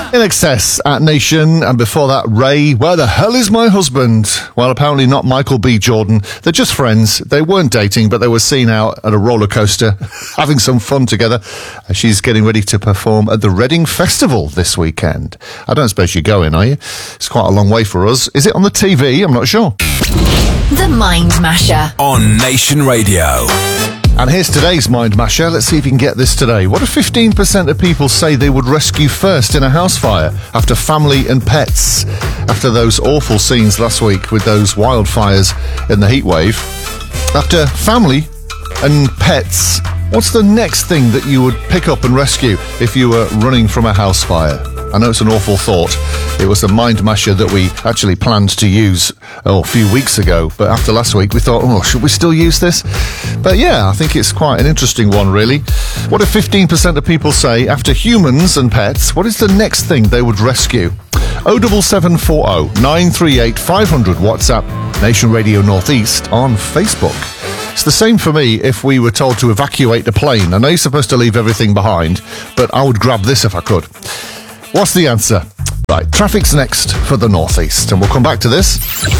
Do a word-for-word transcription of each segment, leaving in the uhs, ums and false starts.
In Excess at Nation, and before that, Ray, Where the Hell is My Husband? Well, apparently not Michael B. Jordan. They're just friends. They weren't dating, but they were seen out at a roller coaster, having some fun together. She's getting ready to perform at the Reading Festival this weekend. I don't suppose you're going, are you? It's quite a long way for us. Is it on the T V? I'm not sure. The Mind Masher on Nation Radio. And here's today's Mind Masher. Let's see if you can get this today. What do fifteen percent of people say they would rescue first in a house fire after family and pets? After those awful scenes last week with those wildfires in the heatwave. After family and pets, what's the next thing that you would pick up and rescue if you were running from a house fire? I know it's an awful thought. It was a Mind Masher that we actually planned to use oh, a few weeks ago, but after last week we thought, oh, should we still use this? But yeah, I think it's quite an interesting one, really. What do fifteen percent of people say after humans and pets? What is the next thing they would rescue? oh seven seven four oh nine three eight five hundred WhatsApp, Nation Radio Northeast on Facebook. It's the same for me if we were told to evacuate the plane. I know you're supposed to leave everything behind, but I would grab this if I could. What's the answer? Right, traffic's next for the Northeast, and we'll come back to this.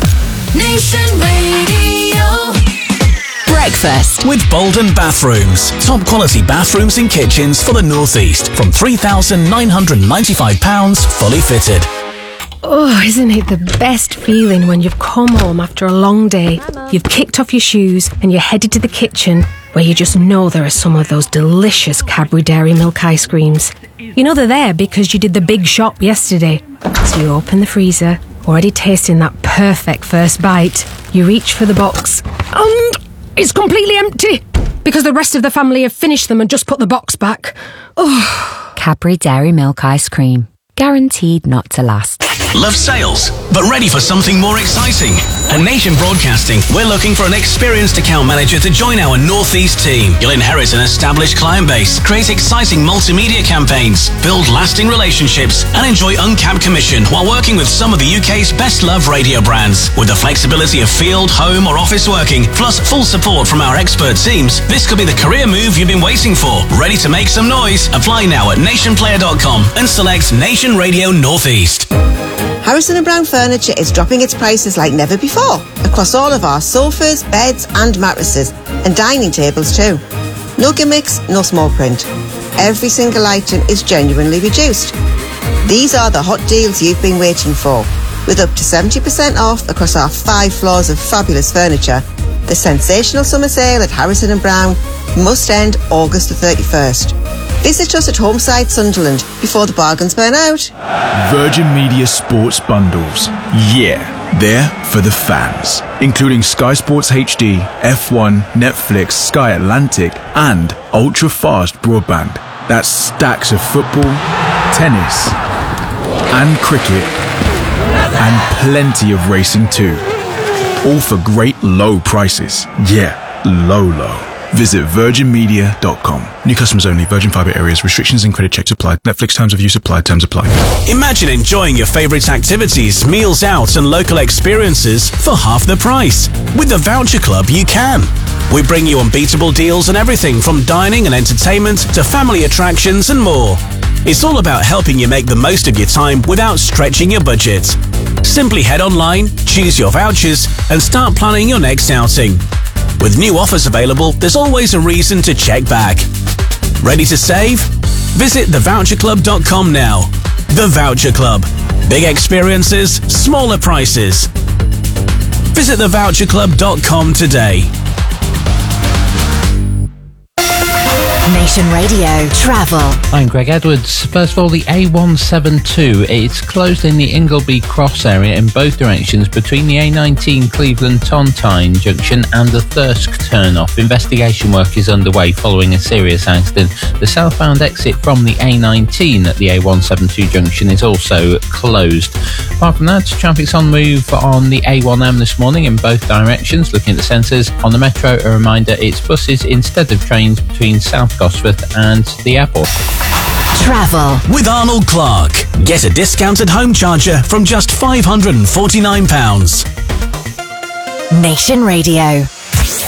Nation Radio Breakfast with Bolden Bathrooms. Top quality bathrooms and kitchens for the Northeast from three thousand nine hundred ninety-five pounds fully fitted. Oh, isn't it the best feeling when you've come home after a long day, you've kicked off your shoes and you're headed to the kitchen where you just know there are some of those delicious Cadbury Dairy Milk ice creams. You know they're there because you did the big shop yesterday. So you open the freezer, already tasting that perfect first bite. You reach for the box and it's completely empty because the rest of the family have finished them and just put the box back. Oh. Cadbury Dairy Milk ice cream. Guaranteed not to last. Love sales, but ready for something more exciting? At Nation Broadcasting, we're looking for an experienced account manager to join our Northeast team. You'll inherit an established client base, create exciting multimedia campaigns, build lasting relationships, and enjoy uncapped commission while working with some of the U K's best-loved radio brands. With the flexibility of field, home, or office working, plus full support from our expert teams, this could be the career move you've been waiting for. Ready to make some noise? Apply now at nation player dot com and select Nation Radio Northeast. Harrison and Brown Furniture is dropping its prices like never before across all of our sofas, beds and mattresses, and dining tables too. No gimmicks, no small print. Every single item is genuinely reduced. These are the hot deals you've been waiting for, with up to seventy percent off across our five floors of fabulous furniture. The sensational summer sale at Harrison and Brown must end August the thirty-first. Visit us at Homeside Sunderland before the bargains burn out. Virgin Media Sports Bundles. Yeah, they're for the fans. Including Sky Sports H D, F one, Netflix, Sky Atlantic, and ultra-fast broadband. That's stacks of football, tennis, and cricket, and plenty of racing too. All for great low prices. Yeah, low, low. Visit virgin media dot com. New customers only. Virgin Fibre areas. Restrictions and credit checks apply. Netflix terms of use apply. Terms apply. Imagine enjoying your favourite activities, meals out and local experiences for half the price. With the Voucher Club, you can. We bring you unbeatable deals on everything from dining and entertainment to family attractions and more. It's all about helping you make the most of your time without stretching your budget. Simply head online, choose your vouchers and start planning your next outing. With new offers available, there's always a reason to check back. Ready to save? Visit the voucher club dot com now. The Voucher Club. Big experiences, smaller prices. Visit the voucher club dot com today. Nation Radio Travel. I'm Greg Edwards. First of all, the A one seventy-two. It's closed in the Ingleby Cross area in both directions between the A nineteen Cleveland Tontine junction and the Thirsk turnoff. Investigation work is underway following a serious accident. The southbound exit from the A nineteen at the A one seventy-two junction is also closed. Apart from that, traffic's on move on the A one M this morning in both directions. Looking at the sensors on the Metro, a reminder it's buses instead of trains between South Gosforth and the airport. Travel with Arnold Clark. Get a discounted home charger from just five hundred forty-nine pounds. Nation Radio.